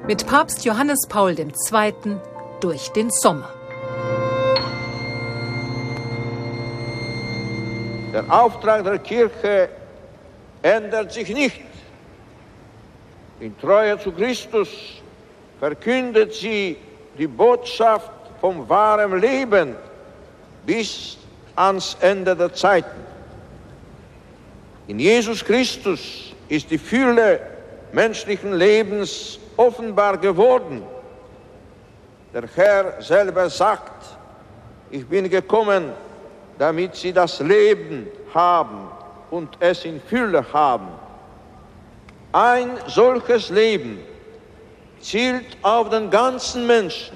mit Papst Johannes Paul II. Durch den Sommer. Der Auftrag der Kirche ändert sich nicht. In Treue zu Christus verkündet sie die Botschaft vom wahren Leben bis ans Ende der Zeiten. In Jesus Christus ist die Fülle menschlichen Lebens offenbar geworden. Der Herr selber sagt, ich bin gekommen, damit sie das Leben haben und es in Fülle haben. Ein solches Leben zielt auf den ganzen Menschen.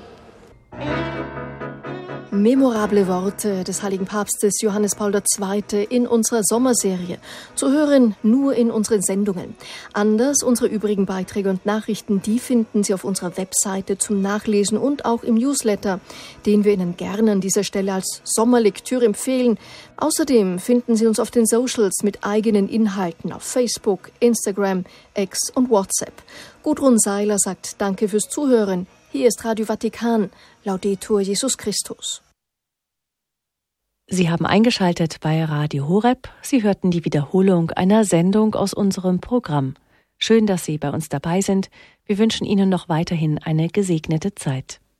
Memorable Worte des heiligen Papstes Johannes Paul II. In unserer Sommerserie. Zu hören nur in unseren Sendungen. Anders unsere übrigen Beiträge und Nachrichten, die finden Sie auf unserer Webseite zum Nachlesen und auch im Newsletter, den wir Ihnen gerne an dieser Stelle als Sommerlektüre empfehlen. Außerdem finden Sie uns auf den Socials mit eigenen Inhalten auf Facebook, Instagram, X und WhatsApp. Gudrun Seiler sagt Danke fürs Zuhören. Hier ist Radio Vatikan. Laudetur Jesus Christus. Sie haben eingeschaltet bei Radio Horeb. Sie hörten die Wiederholung einer Sendung aus unserem Programm. Schön, dass Sie bei uns dabei sind. Wir wünschen Ihnen noch weiterhin eine gesegnete Zeit.